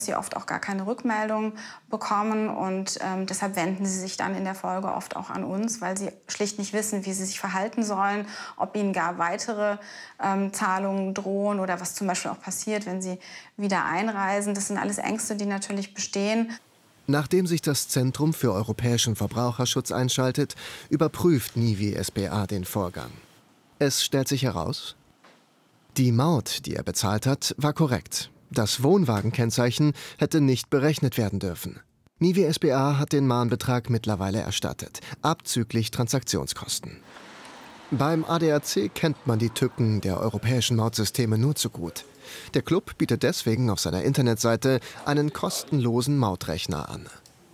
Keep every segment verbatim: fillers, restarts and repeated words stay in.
Sie oft auch gar keine Rückmeldung bekommen und ähm, deshalb wenden sie sich dann in der Folge oft auch an uns, weil sie schlicht nicht wissen, wie sie sich verhalten sollen, ob ihnen gar weitere ähm, Zahlungen drohen oder was zum Beispiel auch passiert, wenn sie wieder einreisen. Das sind alles Ängste, die natürlich bestehen. Nachdem sich das Zentrum für europäischen Verbraucherschutz einschaltet, überprüft Nivi S B A den Vorgang. Es stellt sich heraus, die Maut, die er bezahlt hat, war korrekt. Das Wohnwagenkennzeichen hätte nicht berechnet werden dürfen. Nivi S B A hat den Mahnbetrag mittlerweile erstattet, abzüglich Transaktionskosten. Beim A D A C kennt man die Tücken der europäischen Mautsysteme nur zu gut. Der Club bietet deswegen auf seiner Internetseite einen kostenlosen Mautrechner an.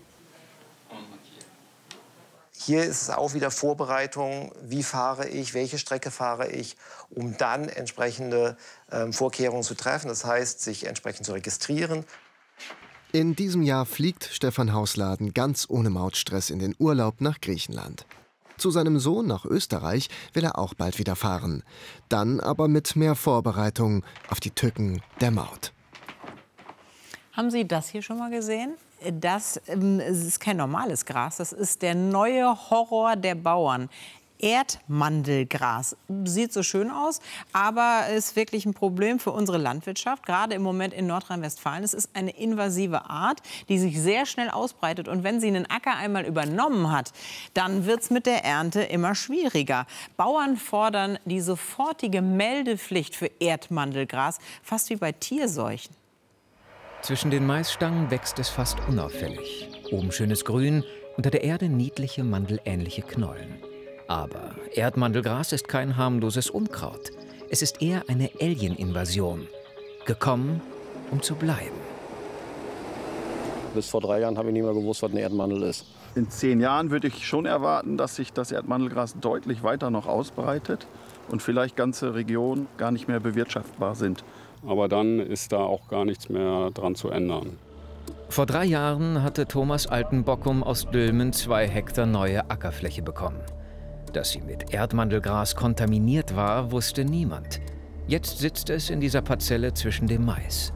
Hier ist es auch wieder Vorbereitung, wie fahre ich, welche Strecke fahre ich, um dann entsprechende ähm, Vorkehrungen zu treffen. Das heißt, sich entsprechend zu registrieren. In diesem Jahr fliegt Stefan Hausladen ganz ohne Mautstress in den Urlaub nach Griechenland. Zu seinem Sohn nach Österreich will er auch bald wieder fahren. Dann aber mit mehr Vorbereitung auf die Tücken der Maut. Haben Sie das hier schon mal gesehen? Das ähm, ist kein normales Gras, das ist der neue Horror der Bauern. Erdmandelgras. Sieht so schön aus, aber ist wirklich ein Problem für unsere Landwirtschaft, gerade im Moment in Nordrhein-Westfalen. Es ist eine invasive Art, die sich sehr schnell ausbreitet. Und wenn sie einen Acker einmal übernommen hat, dann wird es mit der Ernte immer schwieriger. Bauern fordern die sofortige Meldepflicht für Erdmandelgras, fast wie bei Tierseuchen. Zwischen den Maisstangen wächst es fast unauffällig. Oben schönes Grün, unter der Erde niedliche mandelähnliche Knollen. Aber Erdmandelgras ist kein harmloses Unkraut. Es ist eher eine Alien-Invasion. Gekommen, um zu bleiben. Bis vor drei Jahren habe ich nicht mehr gewusst, was ein Erdmandel ist. In zehn Jahren würde ich schon erwarten, dass sich das Erdmandelgras deutlich weiter noch ausbreitet und vielleicht ganze Regionen gar nicht mehr bewirtschaftbar sind. Aber dann ist da auch gar nichts mehr dran zu ändern. Vor drei Jahren hatte Thomas Altenbockum aus Dülmen zwei Hektar neue Ackerfläche bekommen. Dass sie mit Erdmandelgras kontaminiert war, wusste niemand. Jetzt sitzt es in dieser Parzelle zwischen dem Mais.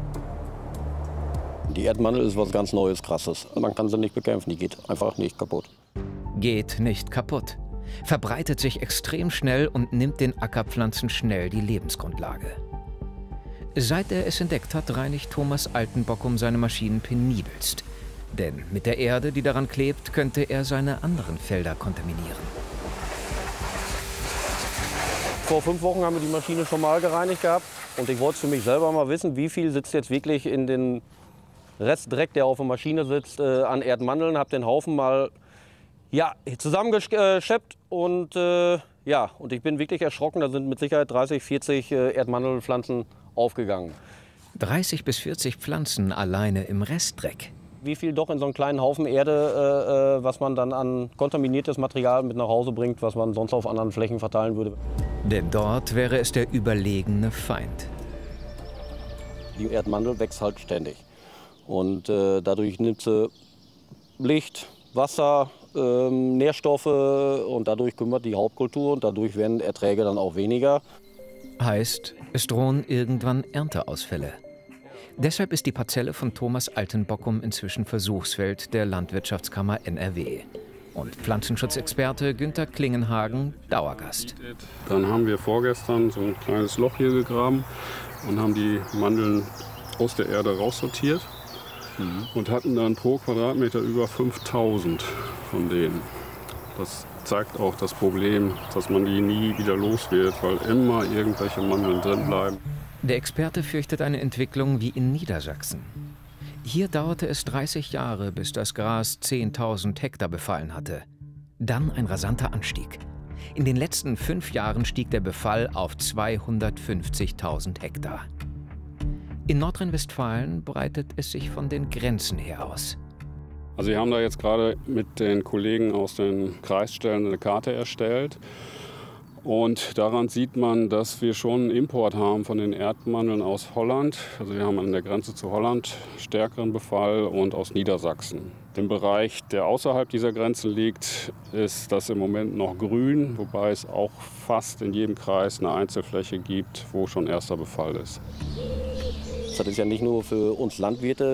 Die Erdmandel ist was ganz Neues, Krasses. Man kann sie nicht bekämpfen, die geht einfach nicht kaputt. Geht nicht kaputt. Verbreitet sich extrem schnell und nimmt den Ackerpflanzen schnell die Lebensgrundlage. Seit er es entdeckt hat, reinigt Thomas Altenbockum seine Maschinen penibelst. Denn mit der Erde, die daran klebt, könnte er seine anderen Felder kontaminieren. Vor fünf Wochen haben wir die Maschine schon mal gereinigt gehabt. Und ich wollte für mich selber mal wissen, wie viel sitzt jetzt wirklich in den Restdreck, der auf der Maschine sitzt, äh, an Erdmandeln. Habe den Haufen mal ja, zusammengeschleppt und, äh, ja, und ich bin wirklich erschrocken. Da sind mit Sicherheit dreißig, vierzig äh, Erdmandelpflanzen aufgegangen. dreißig bis vierzig Pflanzen alleine im Restdreck. Wie viel doch in so einen kleinen Haufen Erde, äh, was man dann an kontaminiertes Material mit nach Hause bringt, was man sonst auf anderen Flächen verteilen würde. Denn dort wäre es der überlegene Feind. Die Erdmandel wächst halt ständig. Und äh, dadurch nimmt sie Licht, Wasser, äh, Nährstoffe und dadurch kümmert die Hauptkultur und dadurch werden Erträge dann auch weniger. Heißt, es drohen irgendwann Ernteausfälle. Deshalb ist die Parzelle von Thomas Altenbockum inzwischen Versuchsfeld der Landwirtschaftskammer N R W. Und Pflanzenschutzexperte Günther Klingenhagen Dauergast. Dann haben wir vorgestern so ein kleines Loch hier gegraben und haben die Mandeln aus der Erde raussortiert mhm. und hatten dann pro Quadratmeter über fünftausend von denen. Das zeigt auch das Problem, dass man die nie wieder los wird, weil immer irgendwelche Mandeln drin bleiben. Der Experte fürchtet eine Entwicklung wie in Niedersachsen. Hier dauerte es dreißig Jahre, bis das Gras zehntausend Hektar befallen hatte. Dann ein rasanter Anstieg. In den letzten fünf Jahren stieg der Befall auf zweihundertfünfzigtausend Hektar. In Nordrhein-Westfalen breitet es sich von den Grenzen her aus. Also wir haben da jetzt gerade mit den Kollegen aus den Kreisstellen eine Karte erstellt. Und daran sieht man, dass wir schon einen Import haben von den Erdmandeln aus Holland. Also wir haben an der Grenze zu Holland stärkeren Befall und aus Niedersachsen. Im Bereich, der außerhalb dieser Grenzen liegt, ist das im Moment noch grün, wobei es auch fast in jedem Kreis eine Einzelfläche gibt, wo schon erster Befall ist. Das ist ja nicht nur für uns Landwirte